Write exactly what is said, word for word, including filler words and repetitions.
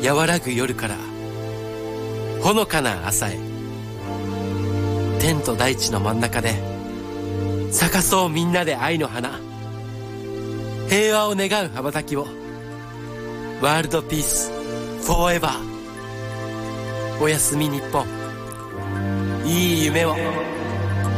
和らぐ夜からほのかな朝へ、天と大地の真ん中で咲かそうみんなで愛の花、平和を願う羽ばたきを。ワールドピースフォーエバー。おやすみ日本、いい夢を。